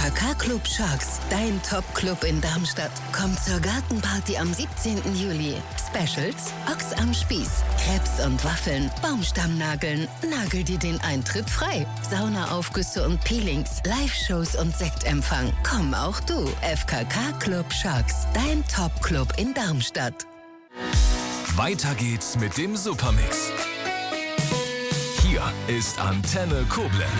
FKK Club Sharks, dein Top-Club in Darmstadt. Komm zur Gartenparty am 17. Juli. Specials: Ochs am Spieß, Crepes und Waffeln, Baumstammnageln. Nagel dir den Eintritt frei. Saunaaufgüsse und Peelings, Live-Shows und Sektempfang. Komm auch du. FKK Club Sharks, dein Top-Club in Darmstadt. Weiter geht's mit dem Supermix. Hier ist Antenne Koblenz.